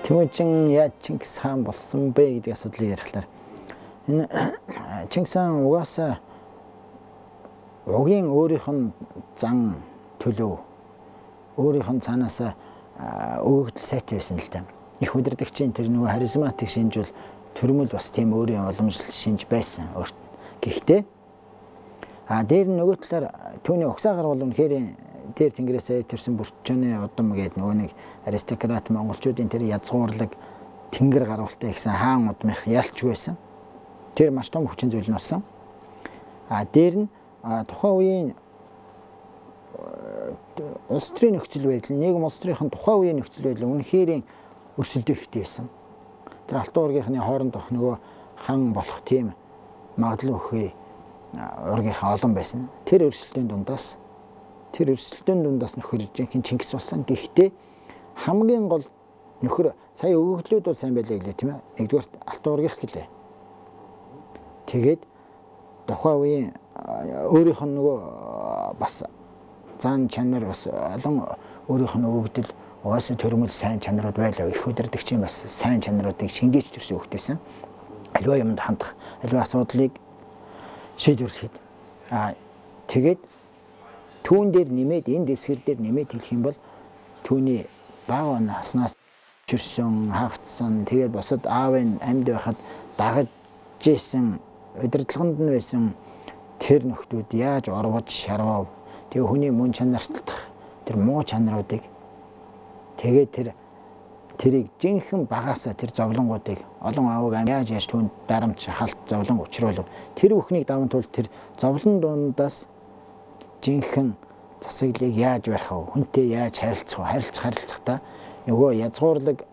Тэмүүжин яаж Чингис хаан болсон бэ гэдэг асуудлыг ярихлаар энэ Чингис хаан угаасаа угийн өөрийнх нь зан төлөв өөрийнх нь цаанаасаа өгөгдөл сайтай байсан л да. Их удирдагчийн тэр нөгөө харизматик шинж бол төрмөл бас тийм өөрийн уламжлал шинж байсан өөрт. Гэхдээ дээр нөгөө талаар түүний угсаагаар бол үнэхээр дээр тэнгэрээс төрсэн бүрчөөний удам гэдэг нөгөө нэг аристократ монголчуудын тэр язгуурлаг тэнгэр гарвалтай гэсэн хаан удмынх ялч байсан. Тэр маш том хүчин зүйл нь болсон. Дээр нь тухайн үеийн улс төрийн нөхцөл байдал, нийгэм улс төрийн тухайн үеийн нөхцөл байдал үнэхээр өрсөлдөө ихтэй байсан. Тэр алтан уургийнхны хоорондох нөгөө хан болох тийм магадлал өхөө ургийнхаа олон байсан. Тэр өрсөлдөөний дундаас нөхөр жинхэнэ Чингис болсон. Гэхдээ хамгийн гол нөхөр сая өгөгдлүүд бол сайн байлаа гэлээ тийм ээ. Нэгдүгээр алтан уургих гэлээ. Тэгээд тухайн үеийн өөрийнх нь нөгөө бас зан чанар бас олон өөрийнх нь өгөгдөл угаасаа төрмөл сайн чанарууд байлаа. Их удирдагчийн бас сайн чанаруудыг шингээж төрсөн хөлтөөсөн. Аливаа юмд хандах, аливаа асуудлыг шийдвэрлэхэд. Тэгээд түүн дээр нэмээд энэ дэвсгэр дээр нэмээд хэлэх юм бол түүний бага наснаас чирсэн, хагцсан, тэгээд босод аавын амьд байхад дагаж жисэн, удирдлаганд нь байсан тэр нөхдүүд яаж орвож шарвав. Тэгээ хүний мөн чанарталтах тэр муу чанаруудыг тэгээд тэрийг жинхэнэ багаасаа тэр зовлонгуудыг олон аавыг яаж түүнд дарамт шахалт зовлон учруулв. Тэр бүхнийг даван тул тэр зовлон дундаас жинхэнэ засаглыг яаж барих вэ? Хүнтэй яаж харилцах вэ? Харилцахдаа нөгөө язгуурлаг